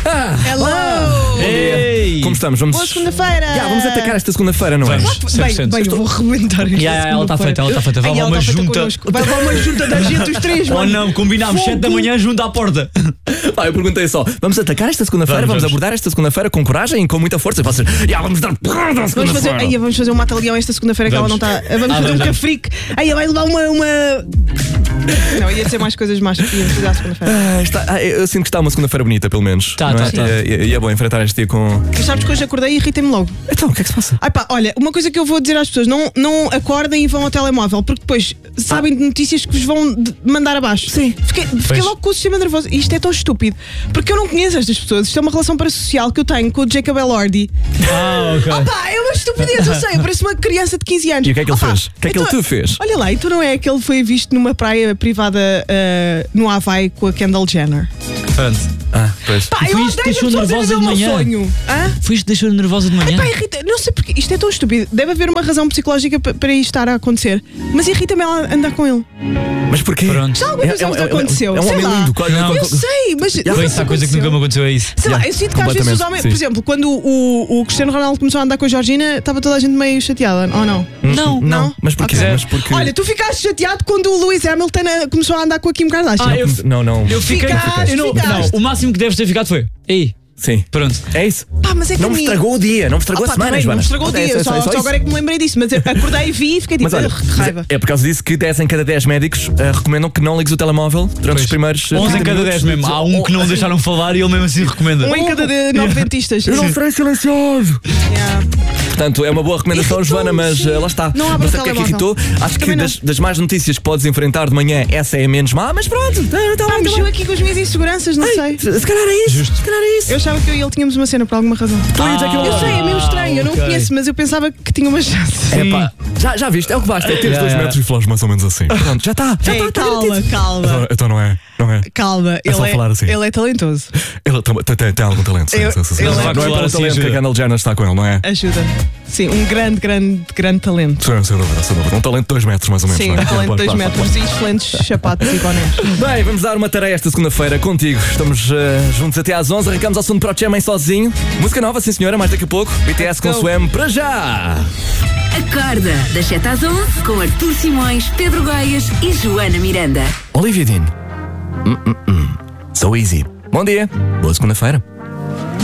Hello! Ei! Como estamos? Boa segunda-feira! Vamos atacar esta segunda-feira, não é? Vamos. Bem, eu vou arrebentar isto. Ela está feita, Vai levar uma junta. Vai levar uma junta da gente, os três, Ou mano. não, combinámos 7 da manhã junto à porta. Eu perguntei só, vamos atacar esta segunda-feira? Vamos abordar esta segunda-feira com coragem e com muita força? E vocês, vamos dar porrada à segunda-feira. Vamos fazer um mata-leão esta segunda-feira que ela não está. Vamos fazer um cafrique. Vai levar uma. Não, ia dizer mais coisas mais que íamos fazer à segunda-feira. Eu sinto que está uma segunda-feira bonita, pelo menos. Tá. E é bom enfrentar este dia com. Mas sabes que hoje acordei e irritei-me logo. Então, o que é que se passa? Olha, uma coisa que eu vou dizer às pessoas: não acordem e vão ao telemóvel, porque depois sabem de notícias que vos vão mandar abaixo. Sim. Fiquei logo com o sistema nervoso. E isto é tão estúpido, porque eu não conheço estas pessoas. Isto é uma relação parasocial que eu tenho com o Jacob Elordi. Ok. É uma estupidez, eu sei. Eu pareço uma criança de 15 anos. E o que é que ele fez? O que é que ele te fez? Olha lá, então não é que ele foi visto numa praia privada no Havaí com a Kendall Jenner? Pronto. Pois. Eu Isto odeio deixou as pessoas a nervosa viver o de meu manhã. sonho. Foi isto que deixou nervosa de manhã? Irrita, não sei porque, isto é tão estúpido. Deve haver uma razão psicológica para isto estar a acontecer. Mas irrita-me ela andar com ele. Mas porquê? Pronto. Já alguma vez aconteceu? É um Sei homem lá. lindo. Não. Eu sei, mas. Foi isso, há coisa que nunca me aconteceu, é isso. Sei lá, eu sinto que às vezes os completamente, homens. sim. Por exemplo, quando o Cristiano Ronaldo começou a andar com a Georgina, estava toda a gente meio chateada, ou não? Não. Mas porquê? Ok. Mas porque... Olha, tu ficaste chateado quando o Lewis Hamilton começou a andar com a Kim Kardashian. Não. Eu fiquei. Ficaste. Não, o máximo que deves ter ficado foi. Ei, Sim. pronto. É isso. Mas é que Não me estragou o dia, não me estragou a semana, Não Joana. me estragou o dia, só isso. agora é que me lembrei disso. Mas eu acordei e vi e fiquei tipo, Mas olha, que raiva. é por causa disso que 10 em cada 10 médicos recomendam que não ligues o telemóvel durante os primeiros 11 em 30 cada 10 minutos. mesmo. Há um que não deixaram falar e ele mesmo assim recomenda. Um em cada 9 dentistas. Eu não serei silencioso. Yeah. Portanto, é uma boa recomendação, Irritou-me, Joana, mas sim. lá está. Não abra Mas o sabe o que é que telemóvel. irritou? Acho que Também das más notícias que podes enfrentar de manhã, essa é a menos má, mas pronto. Mexeu aqui com as minhas inseguranças, não sei. Se calhar é isso. Se calhar é isso. Eu achava que eu e ele tínhamos uma cena por alguma razão. Eu sei, é meio estranho, eu não ok. conheço, mas eu pensava que tinha uma chance. Epá, já viste, é o que basta. É teres 2 metros e falas mais ou menos assim. Pronto, já está. Ei, calma. Então não é. Calma, É só falar assim. ele é talentoso. Ele tem algum talento. Sim. Ele Não é vai pelo falar assim, talento que a ajuda. Kendall Jenner está com ele, não é? Ajuda. Sim, um grande talento. Sem dúvida. Um talento de 2 metros mais ou menos. Sim, não é? um talento de 2 Claro. metros e excelentes sapatos e bonés. Bem, vamos dar uma tarefa esta segunda-feira contigo. Estamos juntos até às 11. Arrancamos ao som de Pro Jam em sozinho. Música nova, sim senhora, mais daqui a pouco. BTS com go. Swam para já. Acorda, das 7 às 11, com Artur Simões, Pedro Gaias e Joana Miranda. Olivia Dean. So easy. Bom dia. Boa segunda-feira.